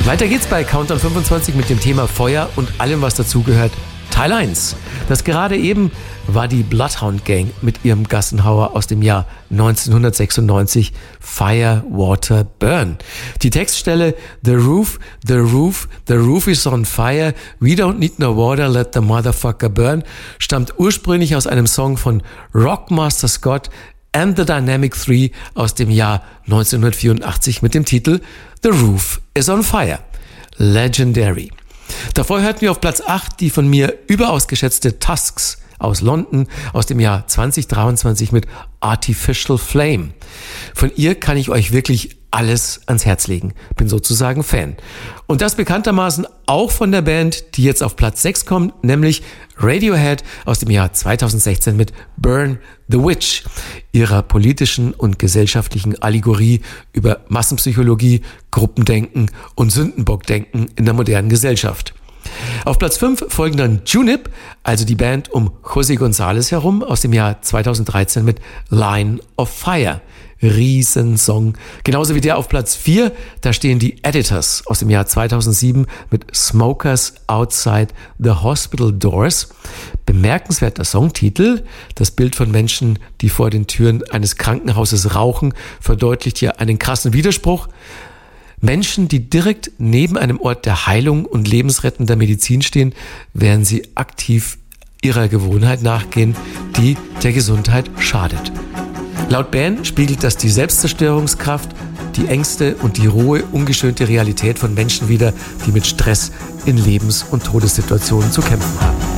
Weiter geht's bei Countdown 25 mit dem Thema Feuer und allem, was dazugehört. Teil 1. Das gerade eben war die Bloodhound Gang mit ihrem Gassenhauer aus dem Jahr 1996, Fire, Water, Burn. Die Textstelle The roof is on fire, we don't need no water, let the motherfucker burn stammt ursprünglich aus einem Song von Rockmaster Scott and the Dynamic 3 aus dem Jahr 1984 mit dem Titel The Roof is on Fire. Legendary. Davor hörten wir auf Platz 8 die von mir überaus geschätzte Tusks aus London aus dem Jahr 2023 mit Artificial Flame. Von ihr kann ich euch wirklich alles ans Herz legen. Bin sozusagen Fan. Und das bekanntermaßen auch von der Band, die jetzt auf Platz 6 kommt, nämlich Radiohead aus dem Jahr 2016 mit Burn the Witch, ihrer politischen und gesellschaftlichen Allegorie über Massenpsychologie, Gruppendenken und Sündenbockdenken in der modernen Gesellschaft. Auf Platz 5 folgen dann Junip, also die Band um José González herum, aus dem Jahr 2013 mit Line of Fire. Riesensong. Genauso wie der auf Platz 4, da stehen die Editors aus dem Jahr 2007 mit Smokers Outside the Hospital Doors. Bemerkenswerter Songtitel. Das Bild von Menschen, die vor den Türen eines Krankenhauses rauchen, verdeutlicht hier einen krassen Widerspruch. Menschen, die direkt neben einem Ort der Heilung und lebensrettender Medizin stehen, während sie aktiv ihrer Gewohnheit nachgehen, die der Gesundheit schadet. Laut Band spiegelt das die Selbstzerstörungskraft, die Ängste und die rohe, ungeschönte Realität von Menschen wider, die mit Stress in Lebens- und Todessituationen zu kämpfen haben.